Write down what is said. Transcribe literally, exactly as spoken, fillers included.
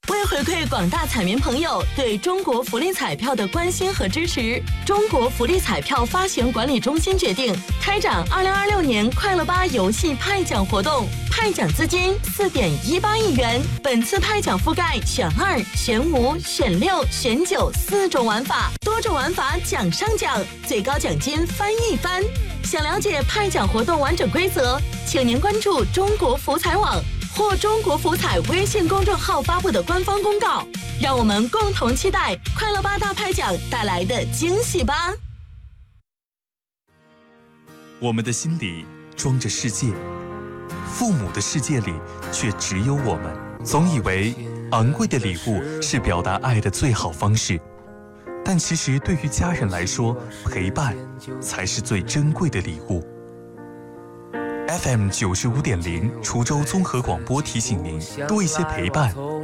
为回馈广大彩民朋友对中国福利彩票的关心和支持，中国福利彩票发行管理中心决定开展二零二六年快乐吧游戏派奖活动，派奖资金四点一八亿元。本次派奖覆盖选二、选五、选六、选九四种玩法，多种玩法奖上奖，最高奖金翻一番。想了解派奖活动完整规则，请您关注中国福彩网或中国福彩微信公众号发布的官方公告。让我们共同期待快乐吧大派奖带来的惊喜吧！ 我们的心里装着世界，父母的世界里却只有我们。总以为昂贵的礼物是表达爱的最好方式，但其实对于家人来说，陪伴才是最珍贵的礼物。F M 九十五点零滁州综合广播提醒您：多一些陪伴，